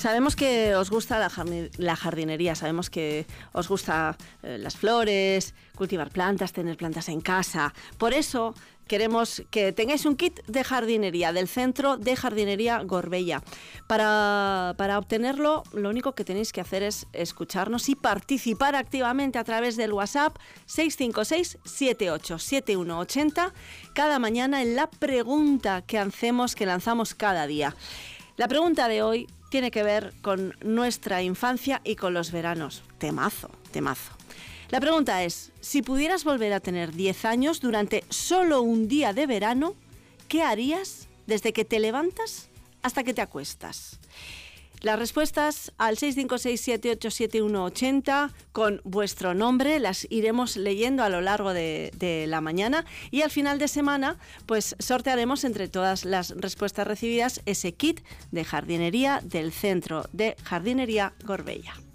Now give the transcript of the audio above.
Sabemos que os gusta la jardinería, sabemos que os gusta las flores, cultivar plantas, tener plantas en casa. Por eso queremos que tengáis un kit de jardinería del Centro de Jardinería Gorbella. Para obtenerlo, lo único que tenéis que hacer es escucharnos y participar activamente a través del WhatsApp 656 78 7180 cada mañana en la pregunta que lanzamos cada día. La pregunta de hoy tiene que ver con nuestra infancia y con los veranos. Temazo, temazo. La pregunta es, si pudieras volver a tener 10 años durante solo un día de verano, ¿qué harías desde que te levantas hasta que te acuestas? Las respuestas al 656787180 con vuestro nombre las iremos leyendo a lo largo de la mañana y al final de semana pues sortearemos entre todas las respuestas recibidas ese kit de jardinería del Centro de Jardinería Gorbella.